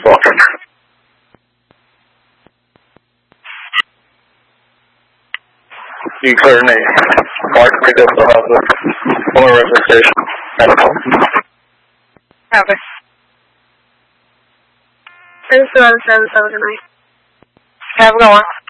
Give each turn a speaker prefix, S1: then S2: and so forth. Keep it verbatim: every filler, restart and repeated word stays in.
S1: Walker. You clear name. Mark Reed of the house. Only representation. Medical.
S2: Okay. This is seven seven tonight. Have a good one.